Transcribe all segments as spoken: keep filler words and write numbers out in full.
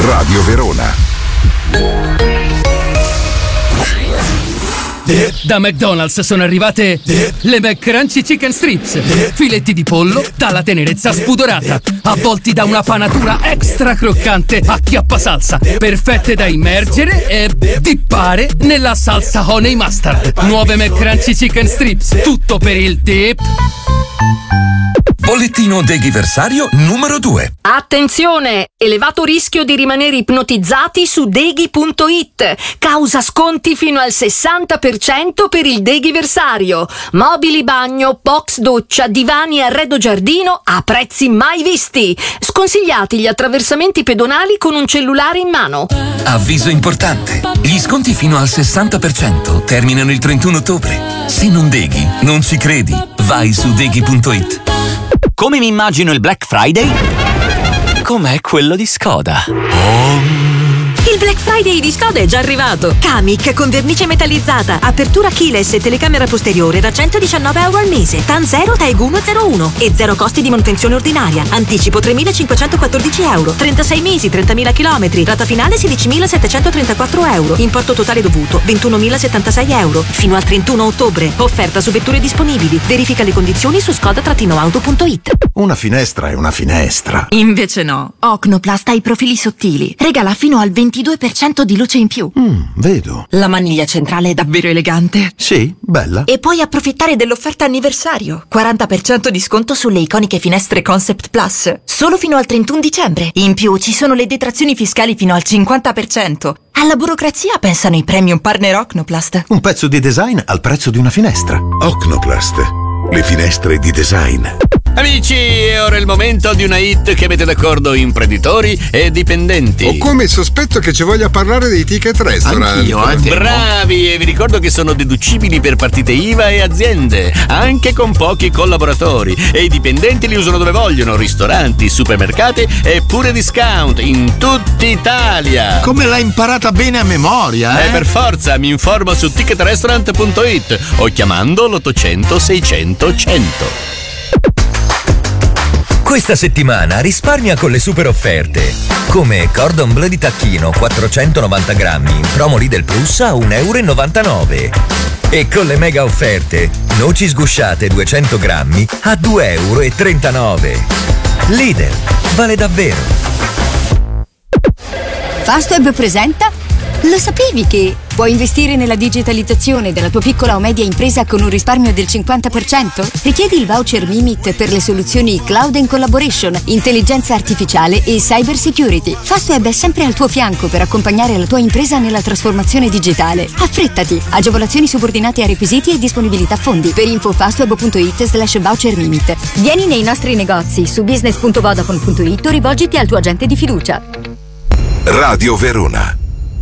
Radio Verona. Da McDonald's sono arrivate le McCrunchy Chicken Strips, filetti di pollo dalla tenerezza spudorata, avvolti da una panatura extra croccante a chiappa salsa, perfette da immergere e dippare nella salsa honey mustard. Nuove McCrunchy Chicken Strips, tutto per il dip. Bollettino deghiversario numero due. Attenzione! Elevato rischio di rimanere ipnotizzati su deghi punto it. Causa sconti fino al sessanta per cento per il deghiversario. Mobili bagno, box doccia, divani e arredo giardino a prezzi mai visti. Sconsigliati gli attraversamenti pedonali con un cellulare in mano. Avviso importante. Gli sconti fino al sessanta per cento terminano il trentuno ottobre. Se non deghi, non ci credi. Vai su deghi punto it. Come mi immagino il Black Friday? Com'è quello di Skoda. Oh. Il Black Friday di Skoda è già arrivato. Kamiq con vernice metallizzata, apertura keyless e telecamera posteriore da centodiciannove euro al mese. TAN zero, TAEG uno zero uno e zero costi di manutenzione ordinaria. Anticipo tremilacinquecentoquattordici euro. trentasei mesi, trentamila chilometri. Rata finale sedicimilasettecentotrentaquattro euro. Importo totale dovuto ventunomilasettantasei euro. Fino al trentuno ottobre. Offerta su vetture disponibili. Verifica le condizioni su skoda auto punto it. Una finestra è una finestra. Invece no. Ocnoplast ha i profili sottili. Regala fino al ventidue per cento di luce in più. Mm, vedo. La maniglia centrale è davvero elegante. Sì, bella. E puoi approfittare dell'offerta anniversario. quaranta per cento di sconto sulle iconiche finestre Concept Plus. Solo fino al trentuno dicembre. In più ci sono le detrazioni fiscali fino al cinquanta per cento. Alla burocrazia pensano i premium partner Ocnoplast. Un pezzo di design al prezzo di una finestra. Ocnoplast. Le finestre di design. Amici, è ora il momento di una hit che mette d'accordo imprenditori e dipendenti. Ho come il sospetto che ci voglia parlare dei ticket restaurant. Anch'io, eh, bravi, e vi ricordo che sono deducibili per partite I V A e aziende, anche con pochi collaboratori. E i dipendenti li usano dove vogliono: ristoranti, supermercati e pure discount in tutta Italia. Come l'hai imparata bene a memoria, eh? Eh, per forza, mi informo su ticket restaurant punto it o chiamando l'ottocento seicento cento. Questa settimana risparmia con le super offerte. Come Cordon Bleu di tacchino quattrocentonovanta grammi in promo Lidl Plus a un euro e novantanove. E con le mega offerte, noci sgusciate duecento grammi a due euro e trentanove. Lidl, vale davvero. Fastweb presenta. Lo sapevi che puoi investire nella digitalizzazione della tua piccola o media impresa con un risparmio del cinquanta per cento? Richiedi il voucher Mimit per le soluzioni Cloud and Collaboration, intelligenza artificiale e cyber security. Fastweb è sempre al tuo fianco per accompagnare la tua impresa nella trasformazione digitale. Affrettati! Agevolazioni subordinate a requisiti e disponibilità fondi. Per info fastweb punto it slash voucher Mimit. Vieni nei nostri negozi su business punto vodafone punto it o rivolgiti al tuo agente di fiducia. Radio Verona.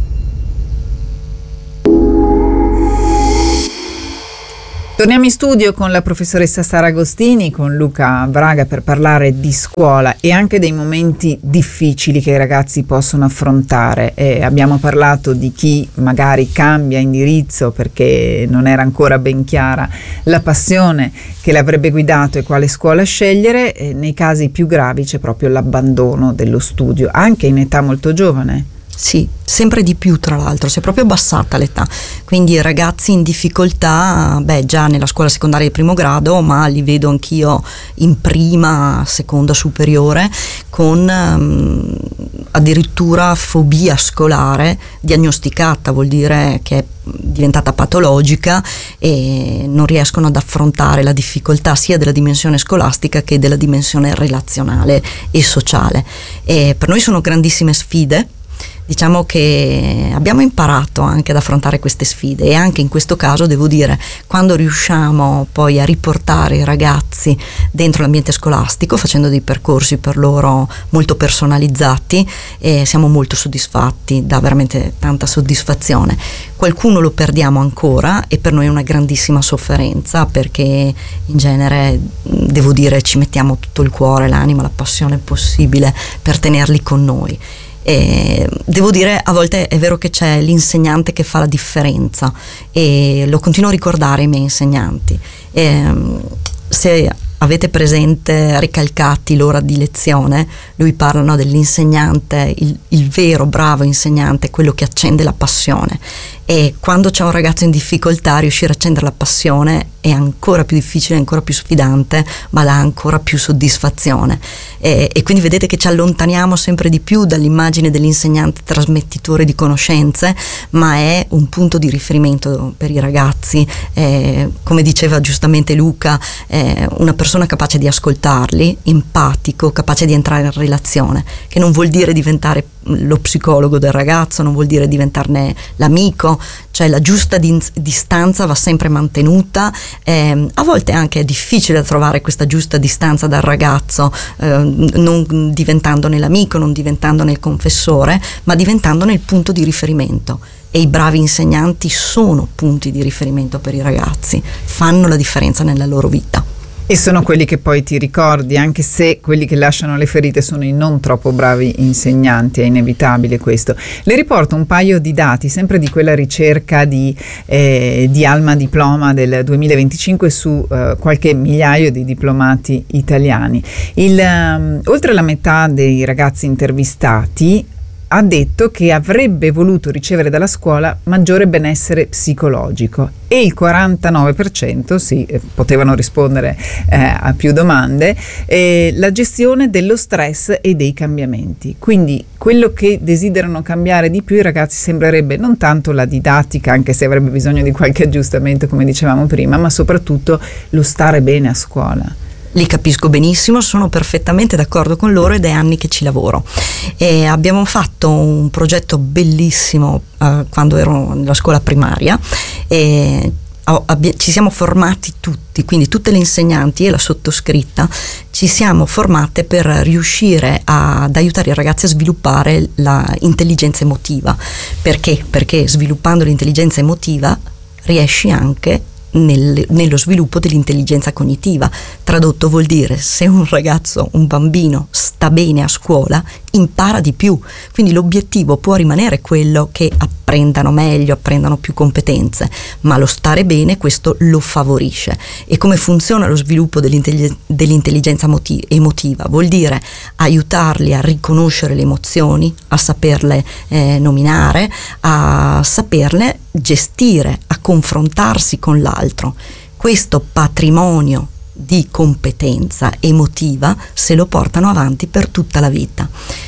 Torniamo in studio con la professoressa Sara Agostini, con Luca Braga, per parlare di scuola e anche dei momenti difficili che i ragazzi possono affrontare. E abbiamo parlato di chi magari cambia indirizzo perché non era ancora ben chiara la passione che l'avrebbe guidato e quale scuola scegliere. E nei casi più gravi c'è proprio l'abbandono dello studio, anche in età molto giovane. Sì, sempre di più, tra l'altro, si è proprio abbassata l'età, quindi ragazzi in difficoltà, beh, già nella scuola secondaria di primo grado, ma li vedo anch'io in prima, seconda superiore, con um, addirittura fobia scolare diagnosticata, vuol dire che è diventata patologica e non riescono ad affrontare la difficoltà sia della dimensione scolastica che della dimensione relazionale e sociale. E per noi sono grandissime sfide. Diciamo che abbiamo imparato anche ad affrontare queste sfide e anche in questo caso devo dire, quando riusciamo poi a riportare i ragazzi dentro l'ambiente scolastico facendo dei percorsi per loro molto personalizzati, eh, siamo molto soddisfatti, dà veramente tanta soddisfazione. Qualcuno lo perdiamo ancora e per noi è una grandissima sofferenza, perché in genere devo dire ci mettiamo tutto il cuore, l'anima, la passione possibile per tenerli con noi. E devo dire, a volte è vero che c'è l'insegnante che fa la differenza e lo continuo a ricordare ai miei insegnanti. E se avete presente Recalcati, l'ora di lezione? Lui parla, no, dell'insegnante, il, il vero bravo insegnante, quello che accende la passione. E quando c'è un ragazzo in difficoltà, riuscire a accendere la passione è ancora più difficile, ancora più sfidante, ma dà ancora più soddisfazione. E, e quindi vedete che ci allontaniamo sempre di più dall'immagine dell'insegnante trasmettitore di conoscenze, ma è un punto di riferimento per i ragazzi. Eh, come diceva giustamente Luca, eh, una persona capace di ascoltarli, empatico, capace di entrare in relazione, che non vuol dire diventare lo psicologo del ragazzo, non vuol dire diventarne l'amico, cioè la giusta din- distanza va sempre mantenuta. Eh, a volte anche è difficile trovare questa giusta distanza dal ragazzo, eh, non diventandone l'amico, non diventandone il confessore, ma diventandone il punto di riferimento. E i bravi insegnanti sono punti di riferimento per i ragazzi, fanno la differenza nella loro vita. E sono quelli che poi ti ricordi, anche se quelli che lasciano le ferite sono i non troppo bravi insegnanti, è inevitabile questo. Le riporto un paio di dati, sempre di quella ricerca di, eh, di Alma Diploma del duemilaventicinque su eh, qualche migliaio di diplomati italiani. Il, um, oltre la metà dei ragazzi intervistati ha detto che avrebbe voluto ricevere dalla scuola maggiore benessere psicologico, e il quarantanove per cento, sì, potevano rispondere eh, a più domande, eh, la gestione dello stress e dei cambiamenti. Quindi quello che desiderano cambiare di più i ragazzi sembrerebbe non tanto la didattica, anche se avrebbe bisogno di qualche aggiustamento come dicevamo prima, ma soprattutto lo stare bene a scuola. Li capisco benissimo, sono perfettamente d'accordo con loro ed è anni che ci lavoro. E abbiamo fatto un progetto bellissimo eh, quando ero nella scuola primaria e abbi- ci siamo formati tutti, quindi tutte le insegnanti e la sottoscritta ci siamo formate per riuscire a, ad aiutare i ragazzi a sviluppare l'intelligenza emotiva. Perché? Perché sviluppando l'intelligenza emotiva riesci anche Nel, nello sviluppo dell'intelligenza cognitiva. Tradotto vuol dire, se un ragazzo, un bambino sta bene a scuola, impara di più, quindi l'obiettivo può rimanere quello che apprendano meglio, apprendano più competenze, ma lo stare bene questo lo favorisce. E come funziona lo sviluppo dell'intelligenza, dell'intelligenza moti- emotiva? Vuol dire aiutarli a riconoscere le emozioni, a saperle eh, nominare, a saperle gestire, a confrontarsi con l'altro. Questo patrimonio di competenza emotiva se lo portano avanti per tutta la vita.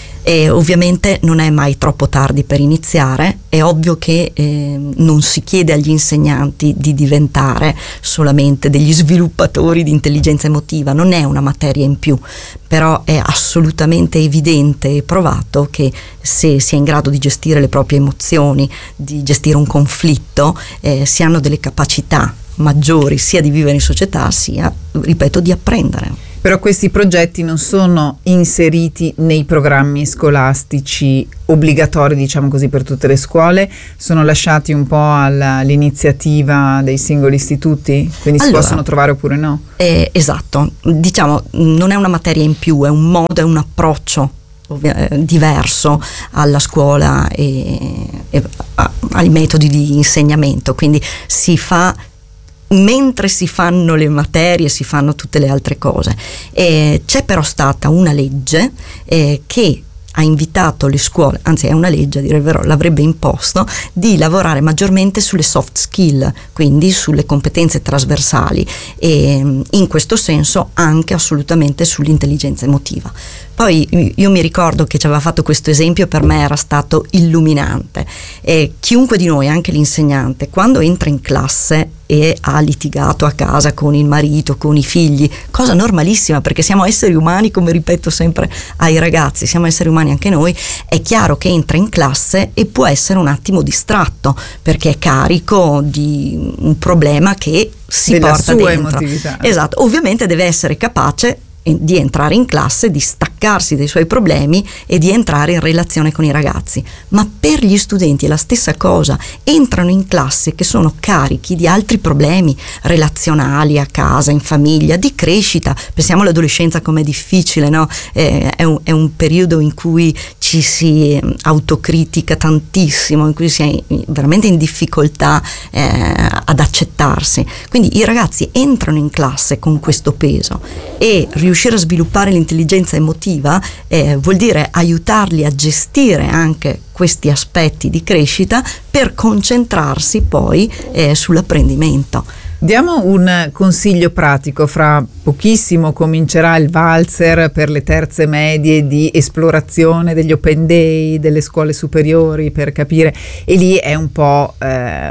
E ovviamente non è mai troppo tardi per iniziare. È ovvio che eh, non si chiede agli insegnanti di diventare solamente degli sviluppatori di intelligenza emotiva, non è una materia in più, però è assolutamente evidente e provato che se si è in grado di gestire le proprie emozioni, di gestire un conflitto, eh, si hanno delle capacità maggiori sia di vivere in società sia, ripeto, di apprendere. Però questi progetti non sono inseriti nei programmi scolastici obbligatori, diciamo così, per tutte le scuole, sono lasciati un po' alla, all'iniziativa dei singoli istituti, quindi allora, si possono trovare oppure no? Eh, esatto, diciamo non è una materia in più, è un modo, è un approccio ovvia, eh, diverso alla scuola e, e a, ai metodi di insegnamento, quindi si fa mentre si fanno le materie, si fanno tutte le altre cose. Eh, c'è però stata una legge eh, che ha invitato le scuole, anzi è una legge a dire il vero, l'avrebbe imposto, di lavorare maggiormente sulle soft skill, quindi sulle competenze trasversali e in questo senso anche assolutamente sull'intelligenza emotiva. Poi io mi ricordo che ci aveva fatto questo esempio, per me era stato illuminante. E chiunque di noi, anche l'insegnante, quando entra in classe e ha litigato a casa con il marito, con i figli, cosa normalissima perché siamo esseri umani, come ripeto sempre ai ragazzi, siamo esseri umani anche noi, è chiaro che entra in classe e può essere un attimo distratto perché è carico di un problema che si della porta sua dentro. Emotività. Esatto, ovviamente deve essere capace di entrare in classe, di staccarsi dai suoi problemi e di entrare in relazione con i ragazzi. Ma per gli studenti è la stessa cosa, entrano in classe che sono carichi di altri problemi relazionali a casa, in famiglia, di crescita. Pensiamo all'adolescenza come è difficile, no? Eh, è, un, è un periodo in cui ci ci si autocritica tantissimo, in cui si è veramente in difficoltà eh, ad accettarsi. Quindi i ragazzi entrano in classe con questo peso e riuscire a sviluppare l'intelligenza emotiva eh, vuol dire aiutarli a gestire anche questi aspetti di crescita per concentrarsi poi eh, sull'apprendimento. Diamo un consiglio pratico: fra pochissimo comincerà il valzer per le terze medie di esplorazione degli open day, delle scuole superiori, per capire, e lì è un po' eh,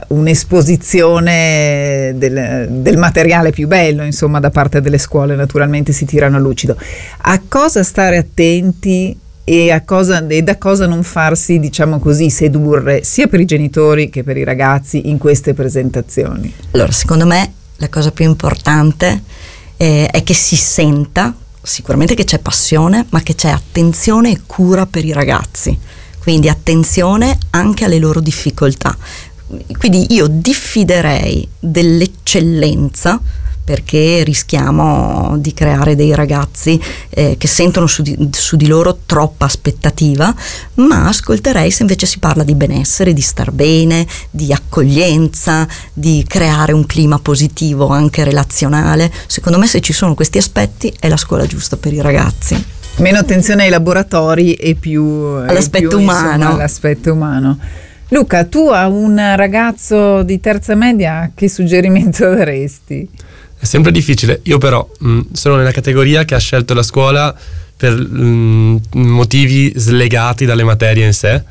un'esposizione del, del materiale più bello, insomma, da parte delle scuole. Naturalmente si tirano a lucido. A cosa stare attenti e a cosa e da cosa non farsi, diciamo così, sedurre sia per i genitori che per i ragazzi in queste presentazioni? Allora, secondo me la cosa più importante eh, è che si senta sicuramente che c'è passione, ma che c'è attenzione e cura per i ragazzi, quindi attenzione anche alle loro difficoltà. Quindi io diffiderei dell'eccellenza, perché rischiamo di creare dei ragazzi eh, che sentono su di, su di loro troppa aspettativa, ma ascolterei se invece si parla di benessere, di star bene, di accoglienza, di creare un clima positivo anche relazionale. Secondo me, se ci sono questi aspetti, è la scuola giusta per i ragazzi. Meno attenzione ai laboratori e più all'aspetto più, umano. Insomma, all'aspetto umano. Luca, tu a un ragazzo di terza media che suggerimento daresti? È sempre difficile. Io però mh, sono nella categoria che ha scelto la scuola per mh, motivi slegati dalle materie in sé.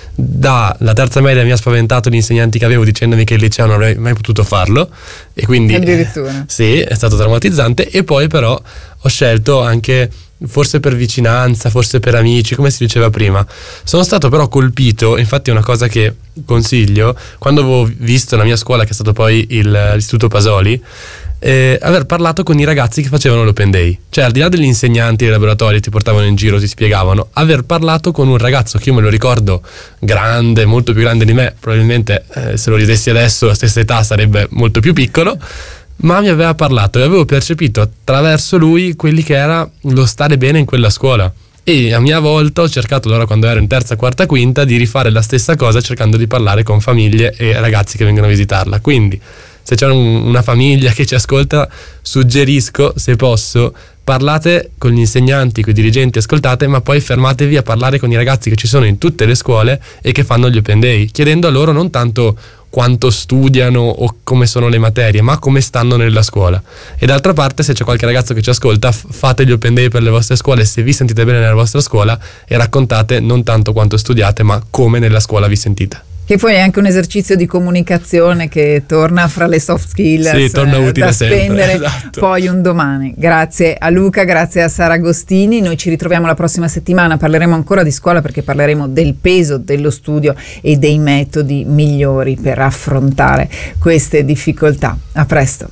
Dalla terza media mi ha spaventato gli insegnanti che avevo, dicendomi che il liceo non avrei mai potuto farlo, e quindi addirittura eh, sì, è stato traumatizzante. E poi però ho scelto anche, forse per vicinanza, forse per amici, come si diceva prima. Sono stato però colpito, infatti è una cosa che consiglio, quando avevo visto la mia scuola, che è stato poi il, l'Istituto Pasoli, Eh, aver parlato con i ragazzi che facevano l'open day. Cioè, al di là degli insegnanti dei laboratori ti portavano in giro, ti spiegavano, aver parlato con un ragazzo che io me lo ricordo grande, molto più grande di me, probabilmente eh, se lo ridessi adesso a stessa età sarebbe molto più piccolo, ma mi aveva parlato e avevo percepito attraverso lui quelli che era lo stare bene in quella scuola. E a mia volta ho cercato, allora quando ero in terza, quarta, quinta, di rifare la stessa cosa, cercando di parlare con famiglie e ragazzi che vengono a visitarla. Quindi se c'è un, una famiglia che ci ascolta, suggerisco, se posso, parlate con gli insegnanti, con i dirigenti, ascoltate, ma poi fermatevi a parlare con i ragazzi che ci sono in tutte le scuole e che fanno gli open day, chiedendo a loro non tanto quanto studiano o come sono le materie, ma come stanno nella scuola. E d'altra parte, se c'è qualche ragazzo che ci ascolta, fate gli open day per le vostre scuole, se vi sentite bene nella vostra scuola, e raccontate non tanto quanto studiate, ma come nella scuola vi sentite. Che poi è anche un esercizio di comunicazione che torna fra le soft skills, sì, torna utile da sempre, spendere esatto. Poi un domani. Grazie a Luca, grazie a Sara Agostini. Noi ci ritroviamo la prossima settimana, parleremo ancora di scuola, perché parleremo del peso dello studio e dei metodi migliori per affrontare queste difficoltà. A presto.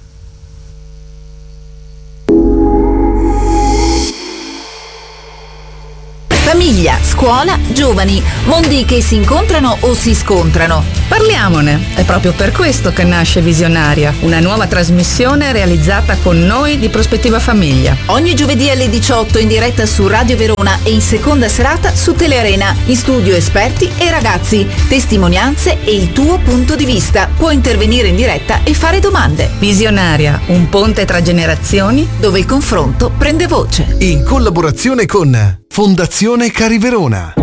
Famiglia, scuola, giovani, mondi che si incontrano o si scontrano. Parliamone, è proprio per questo che nasce Visionaria, una nuova trasmissione realizzata con noi di Prospettiva Famiglia. Ogni giovedì alle diciotto in diretta su Radio Verona e in seconda serata su Telearena. In studio esperti e ragazzi, testimonianze e il tuo punto di vista. Puoi intervenire in diretta e fare domande. Visionaria, un ponte tra generazioni dove il confronto prende voce. In collaborazione con Fondazione Cariverona.